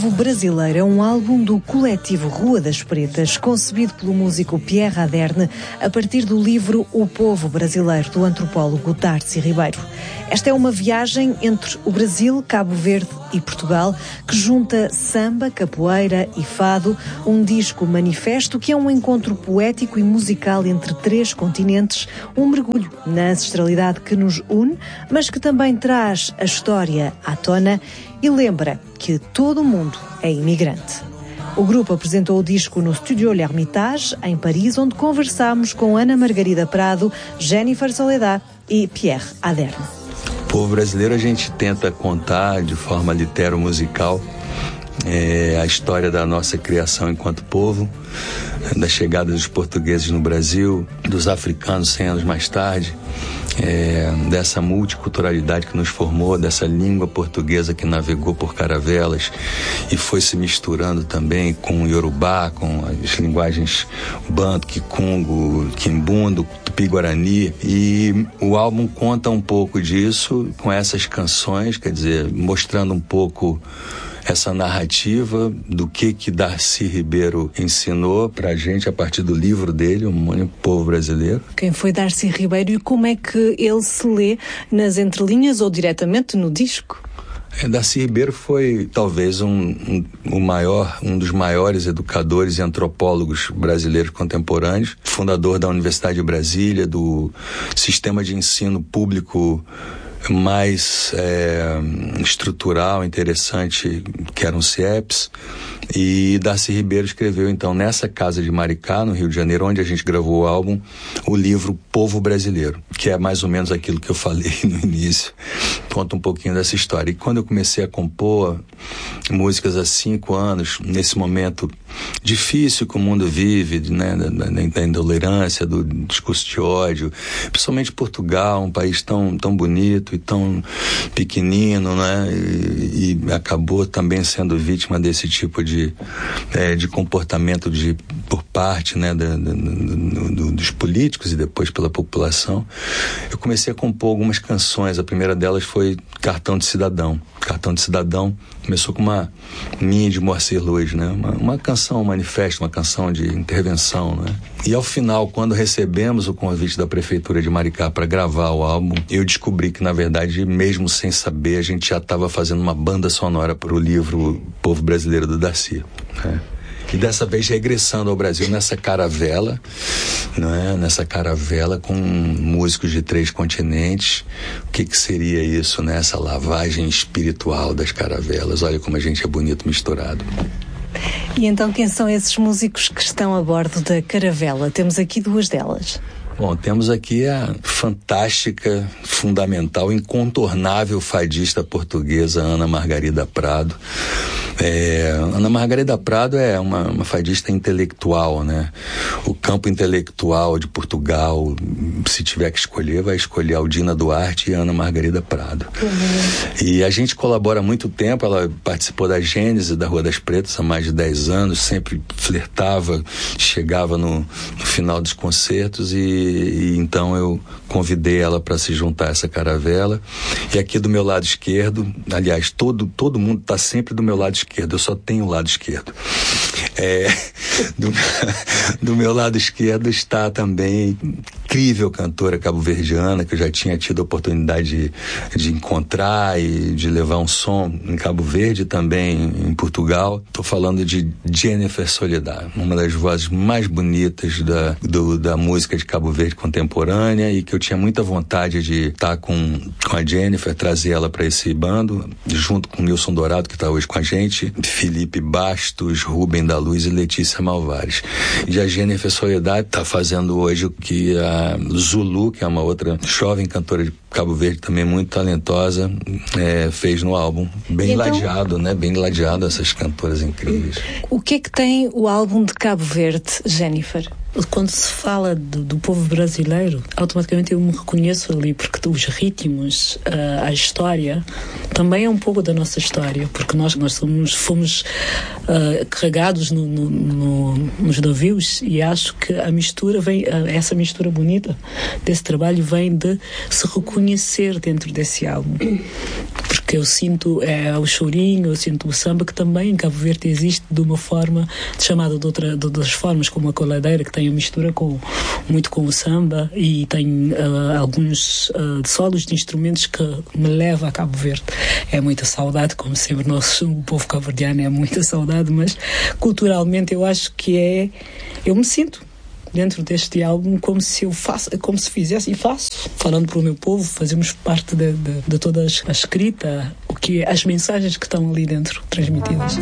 Povo Brasileiro é um álbum do coletivo Rua das Pretas, concebido pelo músico Pierre Aderne a partir do livro O Povo Brasileiro, do antropólogo Darcy Ribeiro. Esta é uma viagem entre o Brasil, Cabo Verde e Portugal, que junta samba, capoeira e fado, um disco manifesto que é um encontro poético e musical entre 3 continentes, um mergulho na ancestralidade que nos une, mas que também traz a história à tona e lembra que todo mundo é imigrante. O grupo apresentou o disco no Studio L'Hermitage, em Paris, onde conversámos com Ana Margarida Prado, Jennifer Soledad e Pierre Aderne. O povo brasileiro, a gente tenta contar de forma litero-musical a história da nossa criação enquanto povo, da chegada dos portugueses no Brasil, dos africanos 100 anos mais tarde, dessa multiculturalidade que nos formou, dessa língua portuguesa que navegou por caravelas e foi se misturando também com o Yorubá, com as linguagens Banto, Kikongo, Quimbundo, Tupi-Guarani. E o álbum conta um pouco disso com essas canções, quer dizer, mostrando um pouco essa narrativa do que Darcy Ribeiro ensinou pra gente a partir do livro dele, O Único Povo Brasileiro. Quem foi Darcy Ribeiro e como é que ele se lê nas entrelinhas ou diretamente no disco? Darcy Ribeiro foi talvez um dos maiores educadores e antropólogos brasileiros contemporâneos, fundador da Universidade de Brasília, do sistema de ensino público mais estrutural, interessante, que eram os CIEPs. E Darcy Ribeiro escreveu então nessa casa de Maricá, no Rio de Janeiro, onde a gente gravou o álbum, o livro Povo Brasileiro, que é mais ou menos aquilo que eu falei no início, conta um pouquinho dessa história. E quando eu comecei a compor músicas há 5 anos, nesse momento difícil que o mundo vive, né, da intolerância, do discurso de ódio, principalmente Portugal, um país tão bonito e tão pequenino, né, e acabou também sendo vítima desse tipo de comportamento por parte, né, dos políticos e depois pela população. Eu comecei a compor algumas canções. A primeira delas foi Cartão de Cidadão. Cartão de Cidadão começou com uma minha de Moacir Luz, né? Uma canção, um manifesto, uma canção de intervenção, né? E ao final, quando recebemos o convite da Prefeitura de Maricá para gravar o álbum, eu descobri que, na verdade, mesmo sem saber, a gente já estava fazendo uma banda sonora para o livro Povo Brasileiro do Darcy, né? E dessa vez regressando ao Brasil nessa caravela, né? Nessa caravela com músicos de 3 continentes. O que seria isso, né? Essa lavagem espiritual das caravelas. Olha como a gente é bonito misturado. E então quem são esses músicos que estão a bordo da caravela? Temos aqui 2 delas. Bom, temos aqui a fantástica, fundamental, incontornável fadista portuguesa Ana Margarida Prado. Ana Margarida Prado é uma fadista intelectual, né? O campo intelectual de Portugal, se tiver que escolher, vai escolher Aldina Duarte e Ana Margarida Prado. E a gente colabora há muito tempo. Ela participou da gênese da Rua das Pretas há mais de 10 anos, sempre flertava, chegava no final dos concertos e então eu convidei ela para se juntar a essa caravela. E aqui do meu lado esquerdo, aliás, todo mundo está sempre do meu lado esquerdo, eu só tenho o lado esquerdo. Do meu lado esquerdo está também incrível cantora cabo-verdiana, que eu já tinha tido a oportunidade de encontrar e de levar um som em Cabo Verde, também em Portugal. Estou falando de Jennifer Soledad, uma das vozes mais bonitas da música de Cabo Verde contemporânea, e que eu tinha muita vontade de estar com a Jennifer, trazer ela para esse bando, junto com o Nilson Dourado, que está hoje com a gente, Felipe Bastos, Rubem da Luz e Letícia Malvares. E a Jennifer Soledad está fazendo hoje o que a Zulu, que é uma outra jovem cantora de Cabo Verde, também muito talentosa, fez no álbum. Bem então, ladeado, né? Bem ladeado, essas cantoras incríveis. O que é que tem o álbum de Cabo Verde, Jennifer? Quando se fala do povo brasileiro, automaticamente eu me reconheço ali, porque os ritmos, a história, também é um pouco da nossa história, porque nós fomos carregados nos navios, e acho que a mistura essa mistura bonita desse trabalho vem de se reconhecer reconhecer dentro desse álbum. Porque eu sinto o chorinho, eu sinto o samba, que também em Cabo Verde existe de uma forma, chamada de outras formas, como a coladeira, que tem uma mistura muito com o samba, e tem alguns solos de instrumentos que me leva a Cabo Verde. É muita saudade, como sempre, o povo cabo-verdiano é muita saudade, mas culturalmente eu acho que eu me sinto dentro deste álbum como se fizesse, e faço, falando para o meu povo, fazemos parte de toda a escrita, as mensagens que estão ali dentro transmitidas.